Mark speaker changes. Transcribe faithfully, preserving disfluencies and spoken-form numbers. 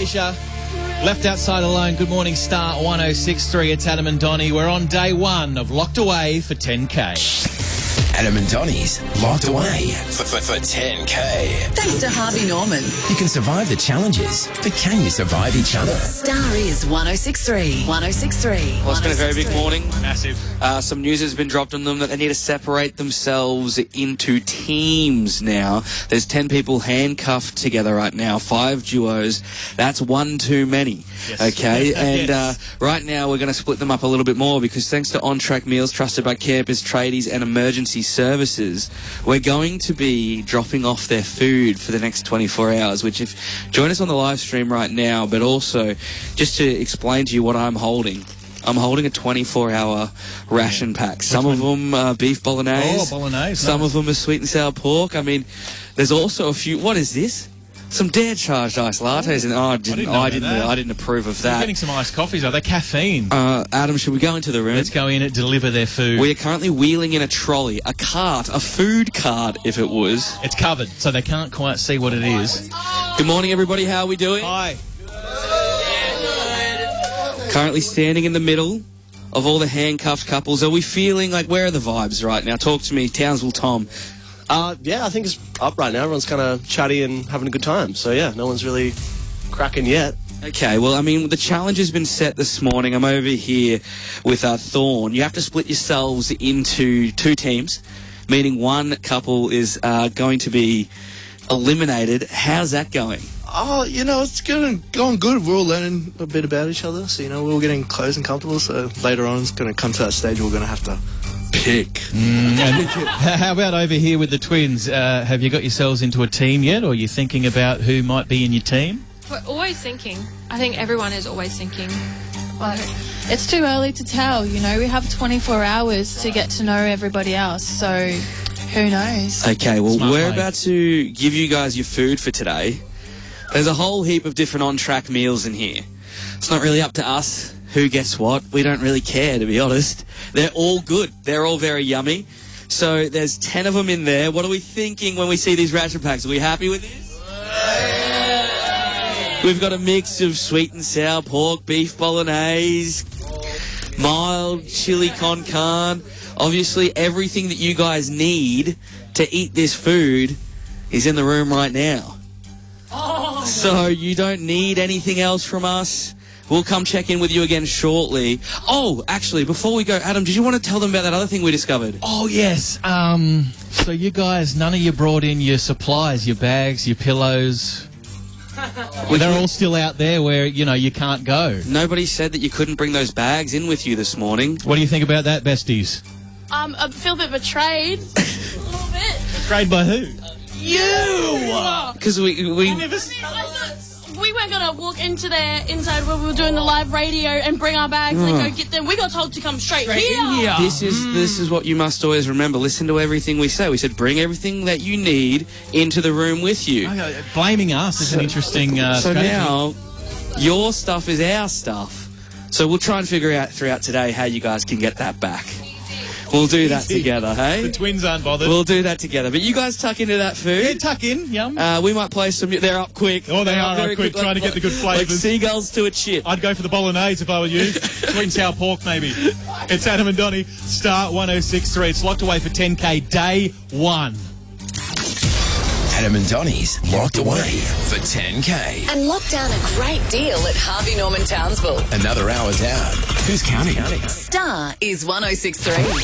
Speaker 1: Asia. Left outside alone. Good morning, Star one oh six point three. It's Adam and Donnie. We're on day one of Locked Away for ten K.
Speaker 2: Adam and Donnie's Locked Away for, for, for ten K.
Speaker 3: Thanks to Harvey Norman.
Speaker 2: You can survive the challenges, but can you survive each other?
Speaker 3: Star is one oh six point three. one oh six point three.
Speaker 4: Well, it's been a very big morning.
Speaker 1: Massive.
Speaker 4: Uh, some news has been dropped on them that they need to separate themselves into teams now. There's ten people handcuffed together right now, five duos. That's one too many.
Speaker 1: Yes.
Speaker 4: Okay, and
Speaker 1: Yes.
Speaker 4: uh, right now we're going to split them up a little bit more because thanks to on-track meals trusted by campers, tradies and emergency services, we're going to be dropping off their food for the next twenty-four hours, which if join us on the live stream right now, but also just to explain to you what I'm holding. I'm holding a twenty-four hour ration pack. Some of them uh, beef bolognese.
Speaker 1: Oh, bolognese.
Speaker 4: Some
Speaker 1: nice.
Speaker 4: of them are sweet and sour pork. I mean, there's also a few. What is this? Some dare charged iced lattes, and oh, I didn't,
Speaker 1: didn't know
Speaker 4: I
Speaker 1: about
Speaker 4: didn't,
Speaker 1: that.
Speaker 4: I didn't approve of
Speaker 1: They're
Speaker 4: that.
Speaker 1: getting some iced coffees. Are they caffeine?
Speaker 4: Uh, Adam, should we go into the room?
Speaker 1: Let's go in and deliver their food.
Speaker 4: We are currently wheeling in a trolley, a cart, a food cart, if it was.
Speaker 1: It's covered, so they can't quite see what it is.
Speaker 4: Good morning, everybody. How are we doing?
Speaker 1: Hi.
Speaker 4: Currently standing in the middle of all the handcuffed couples. Are we feeling like, where are the vibes right now? Talk to me, Townsville Tom.
Speaker 5: Uh, yeah, I think it's up right now. Everyone's kind of chatty and having a good time. So, yeah, no one's really cracking yet.
Speaker 4: Okay, well, I mean, the challenge has been set this morning. I'm over here with uh, Thorn. You have to split yourselves into two teams, meaning one couple is uh, going to be eliminated. How's that going?
Speaker 5: Oh, you know, it's going, going good. We're all learning a bit about each other. So, you know, we're all getting close and comfortable. So later on, it's going to come to that stage where we're going to have to pick.
Speaker 1: Mm, and how about over here with the twins? Uh, have you got yourselves into a team yet, or are you thinking about who might be in your team?
Speaker 6: We're always thinking. I think everyone is always thinking.
Speaker 7: Well, it's too early to tell, you know. We have twenty-four hours to get to know everybody else, so who knows?
Speaker 4: Okay, well,
Speaker 1: Smart
Speaker 4: we're
Speaker 1: play.
Speaker 4: about to give you guys your food for today. There's a whole heap of different on-track meals in here. It's not really up to us who gets what. We don't really care, to be honest. They're all good. They're all very yummy. So there's ten of them in there. What are we thinking when we see these ration packs? Are we happy with this? We've got a mix of sweet and sour pork, beef bolognese, mild chili con carne. Obviously, everything that you guys need to eat this food is in the room right now. So you don't need anything else from us. We'll come check in with you again shortly. Oh, actually, before we go, Adam, did you want to tell them about that other thing we discovered?
Speaker 1: Oh, yes. Um, so you guys, none of you brought in your supplies, your bags, your pillows. Well, they're all still out there where, you know, you can't go.
Speaker 4: Nobody said that you couldn't bring those bags in with you this morning.
Speaker 1: What do you think about that, besties?
Speaker 6: Um, I feel a bit betrayed. a little bit.
Speaker 1: Betrayed by who?
Speaker 6: You!
Speaker 4: Because we... we
Speaker 6: We weren't going to walk into there inside where we were doing the live radio and bring our bags and then go get them. We got told to come straight, here.
Speaker 4: This is this is what you must always remember. Listen to everything we say. We said bring everything that you need into the room with you.
Speaker 1: Okay, blaming us is an interesting uh,
Speaker 4: So
Speaker 1: strategy.
Speaker 4: now, your stuff is our stuff. So we'll try and figure out throughout today how you guys can get that back. We'll do that together, hey?
Speaker 1: The twins aren't bothered.
Speaker 4: We'll do that together. But you guys tuck into that
Speaker 1: yeah,
Speaker 4: food.
Speaker 1: tuck in, yum.
Speaker 4: Uh, we might play some... They're up quick.
Speaker 1: Oh, they
Speaker 4: They're
Speaker 1: are
Speaker 4: very
Speaker 1: up quick,
Speaker 4: like-
Speaker 1: trying to get the good
Speaker 4: Like
Speaker 1: flavours.
Speaker 4: seagulls to a chip.
Speaker 1: I'd go for the bolognese if I were you. Sweet and sour pork, maybe. It's Adam and Donnie, Star one oh six point three. It's Locked Away for ten K, day one.
Speaker 2: Adam and Donnie's Locked Away for ten K.
Speaker 3: And lock down a great deal at Harvey Norman Townsville.
Speaker 2: Another hour down. Who's counting?
Speaker 3: Star is one oh six point three.